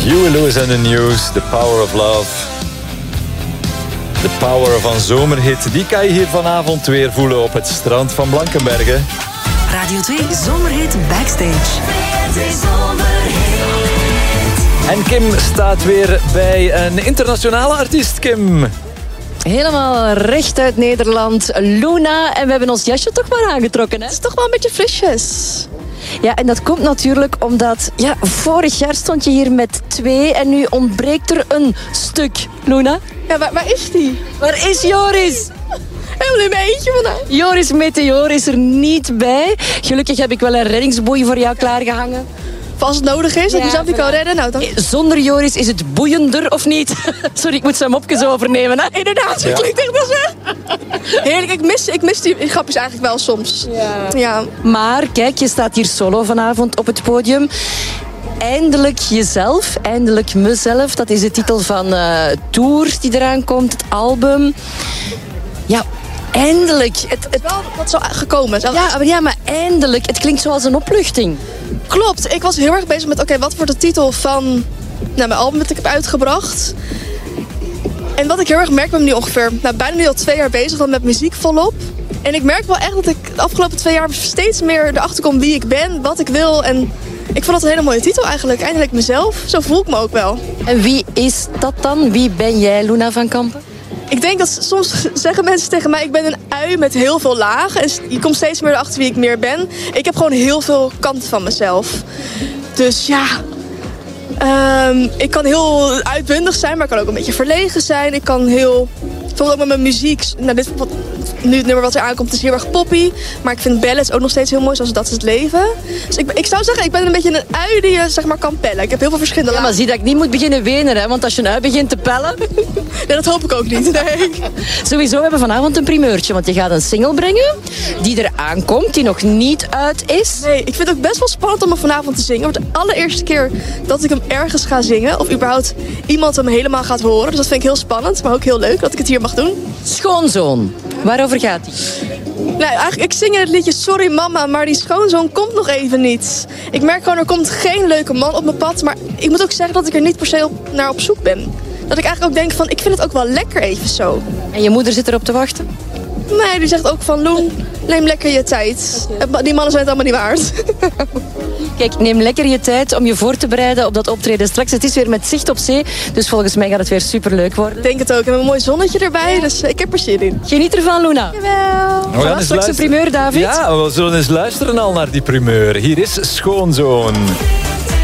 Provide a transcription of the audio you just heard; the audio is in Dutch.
Huey Lewis and the News, The Power of Love. The Power van zomerhit, die kan je hier vanavond weer voelen op het strand van Blankenberge. Radio 2 Zomerhit Backstage. En Kim staat weer bij een internationale artiest, Kim. Helemaal recht uit Nederland, Luna. En we hebben ons jasje toch maar aangetrokken, hè? Het is toch wel een beetje frisjes. Ja, en dat komt natuurlijk omdat... Ja, vorig jaar stond je hier met 2 en nu ontbreekt er een stuk. Luna? Ja, waar is die? Waar is Joris? Helemaal in mijn eentje vandaag. Joris Meteor is er niet bij. Gelukkig heb ik wel een reddingsboei voor jou klaargehangen. Voor als het nodig is, dat je zelf niet kan redden. Nou, dan... Zonder Joris is het boeiender, of niet? Sorry, ik moet zijn mopjes overnemen. Hè? Inderdaad, dat klinkt echt wel zo. Heerlijk, ik mis die grapjes eigenlijk wel soms. Ja. Maar kijk, je staat hier solo vanavond op het podium. Eindelijk jezelf, eindelijk mezelf. Dat is de titel van Tour die eraan komt, het album. Ja, eindelijk. Het wel wat zo gekomen. Ja, maar eindelijk. Het klinkt zoals een opluchting. Klopt, ik was heel erg bezig met oké, wat wordt de titel van mijn album dat ik heb uitgebracht. En wat ik heel erg merk, ben nu ongeveer bijna nu al 2 jaar bezig dan met muziek volop. En ik merk wel echt dat ik de afgelopen 2 jaar steeds meer erachter kom wie ik ben, wat ik wil. En ik vond dat een hele mooie titel eigenlijk. Eindelijk mezelf. Zo voel ik me ook wel. En wie is dat dan? Wie ben jij, Luna van Kampen? Ik denk dat soms zeggen mensen tegen mij, ik ben een ui met heel veel lagen. En je komt steeds meer erachter wie ik meer ben. Ik heb gewoon heel veel kanten van mezelf. Dus ja, ik kan heel uitbundig zijn, maar ik kan ook een beetje verlegen zijn. Ik kan heel... Bijvoorbeeld ook met mijn muziek. Nou, nu het nummer wat er aankomt is heel erg poppy. Maar ik vind ballads ook nog steeds heel mooi, zoals Dat is het Leven. Dus ik zou zeggen, ik ben een beetje een ui die je zeg maar kan pellen. Ik heb heel veel verschillende lagen. Maar zie dat ik niet moet beginnen wenen, hè? Want als je een ui begint te pellen... Nee, dat hoop ik ook niet, nee. Sowieso hebben we vanavond een primeurtje, want je gaat een single brengen die er aankomt, die nog niet uit is. Nee, ik vind het ook best wel spannend om hem vanavond te zingen. Het wordt de allereerste keer dat ik hem ergens ga zingen. Of überhaupt iemand hem helemaal gaat horen. Dus dat vind ik heel spannend, maar ook heel leuk dat ik het hier mag doen. Schoonzoon, waarover gaat die? Nou, eigenlijk, ik zing in het liedje Sorry Mama, maar die schoonzoon komt nog even niet. Ik merk gewoon, er komt geen leuke man op mijn pad. Maar ik moet ook zeggen dat ik er niet per se naar op zoek ben. Dat ik eigenlijk ook denk van, ik vind het ook wel lekker even zo. En je moeder zit erop te wachten? Nee, die zegt ook van, Loen, neem lekker je tijd. Die mannen zijn het allemaal niet waard. Kijk, neem lekker je tijd om je voor te bereiden op dat optreden straks. Het is weer met zicht op zee, dus volgens mij gaat het weer superleuk worden. Ik denk het ook. We hebben een mooi zonnetje erbij, dus ik heb er zin in. Geniet ervan, Luna. Jawel. We gaan Straks een primeur, David. Ja, we zullen eens luisteren al naar die primeur. Hier is Schoonzoon.